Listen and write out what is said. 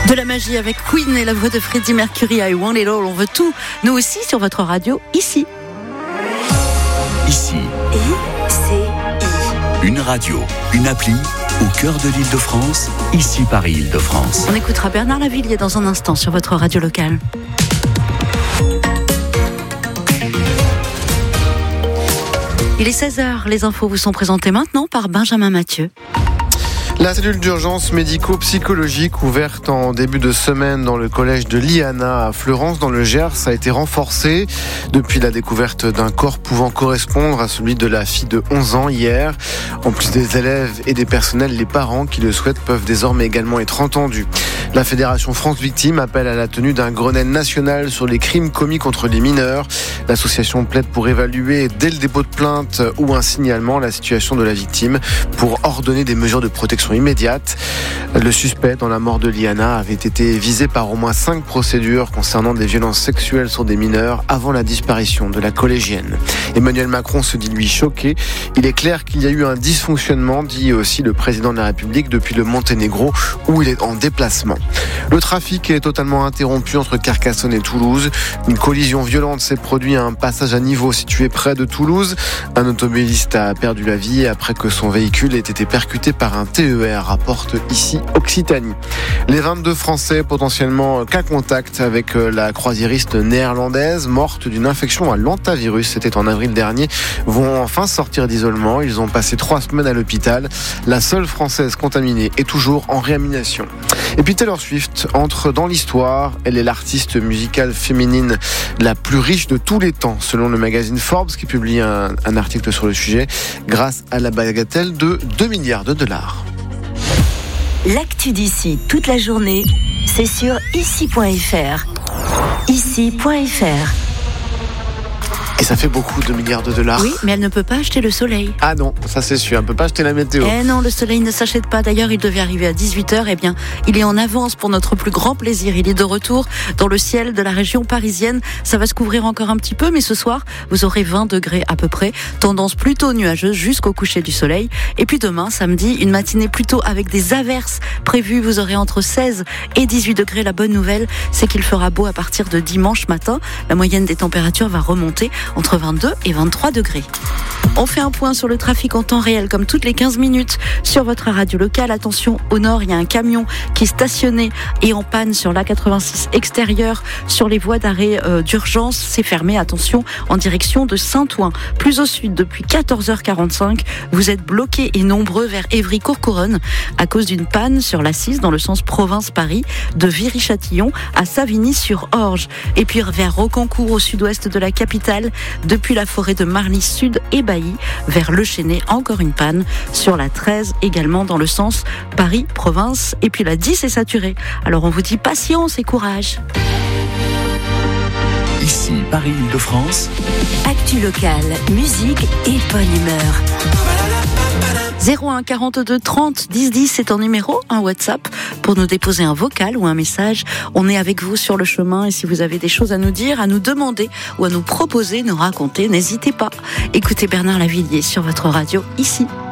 De la magie avec Queen et la voix de Freddie Mercury, I Want It All. On veut tout, nous aussi, sur votre radio, ici. Ici. ICI. Une radio, une appli, au cœur de l'Île-de-France, ici Paris Île-de-France. On écoutera Bernard Lavilliers dans un instant sur votre radio locale. Il est 16h, les infos vous sont présentées maintenant par Benjamin Mathieu. La cellule d'urgence médico-psychologique ouverte en début de semaine dans le collège de Liana à Fleurance dans le Gers a été renforcée depuis la découverte d'un corps pouvant correspondre à celui de la fille de 11 ans hier. En plus des élèves et des personnels, les parents qui le souhaitent peuvent désormais également être entendus. La Fédération France Victimes appelle à la tenue d'un Grenelle national sur les crimes commis contre les mineurs. L'association plaide pour évaluer dès le dépôt de plainte ou un signalement la situation de la victime pour ordonner des mesures de protection immédiate. Le suspect dans la mort de Liana avait été visé par au moins 5 procédures concernant des violences sexuelles sur des mineurs avant la disparition de la collégienne. Emmanuel Macron se dit lui choqué. Il est clair qu'il y a eu un dysfonctionnement, dit aussi le président de la République, depuis le Monténégro où il est en déplacement. Le trafic est totalement interrompu entre Carcassonne et Toulouse. Une collision violente s'est produite à un passage à niveau situé près de Toulouse. Un automobiliste a perdu la vie après que son véhicule ait été percuté par un TER, rapporte ici Occitanie. Les 22 Français potentiellement cas contact avec la croisiériste néerlandaise morte d'une infection à l'hantavirus, c'était en avril dernier, vont enfin sortir d'isolement. Ils ont passé 3 semaines à l'hôpital. La seule Française contaminée est toujours en réanimation. Et puis Taylor Swift entre dans l'histoire. Elle est l'artiste musicale féminine la plus riche de tous les temps, selon le magazine Forbes, qui publie un article sur le sujet, grâce à la bagatelle de 2 milliards de dollars. L'actu d'ici toute la journée, c'est sur ici.fr. Ici.fr. Et ça fait beaucoup, 2 milliards de dollars. Oui, mais elle ne peut pas acheter le soleil. Ah non, ça c'est sûr, elle ne peut pas acheter la météo. Eh non, le soleil ne s'achète pas. D'ailleurs, il devait arriver à 18h. Eh bien, il est en avance pour notre plus grand plaisir. Il est de retour dans le ciel de la région parisienne. Ça va se couvrir encore un petit peu, mais ce soir, vous aurez 20 degrés à peu près. Tendance plutôt nuageuse jusqu'au coucher du soleil. Et puis demain, samedi, une matinée plutôt avec des averses prévues. Vous aurez entre 16 et 18 degrés. La bonne nouvelle, c'est qu'il fera beau à partir de dimanche matin. La moyenne des températures va remonter entre 22 et 23 degrés. On fait un point sur le trafic en temps réel comme toutes les 15 minutes sur votre radio locale. Attention, au nord, il y a un camion qui est stationné et en panne sur l'A86 extérieure sur les voies d'arrêt d'urgence. C'est fermé, attention, en direction de Saint-Ouen. Plus au sud, depuis 14h45, vous êtes bloqués et nombreux vers Évry-Courcouronnes à cause d'une panne sur l'A6 dans le sens province-Paris, de Viry-Châtillon à Savigny-sur-Orge. Et puis vers Rocancourt au sud-ouest de la capitale, depuis la forêt de Marly Sud et Bailly vers Le Chesnay, encore une panne sur la 13 également dans le sens Paris-Province. Et puis la 10 est saturée. Alors on vous dit patience et courage. Ici Paris Île-de-France. Actu locale, musique et bonne humeur. 01 42 30 10 10, c'est un numéro, un WhatsApp pour nous déposer un vocal ou un message. On est avec vous sur le chemin et si vous avez des choses à nous dire, à nous demander ou à nous proposer, nous raconter, n'hésitez pas. Écoutez Bernard Lavilliers sur votre radio ici.